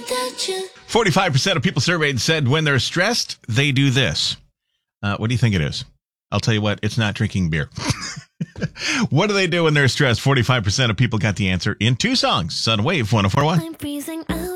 45% of people surveyed said when they're stressed, they do this. What do you think it is? I'll tell you what, it's not drinking beer. What do they do when they're stressed? 45% of people got the answer in two songs. Sun Wave 104.1. I'm freezing out.